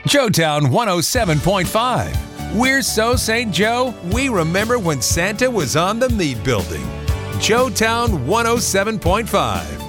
Joetown 107.5. We're so St. Joe, we remember when Santa was on the Mead Building. Joetown 107.5.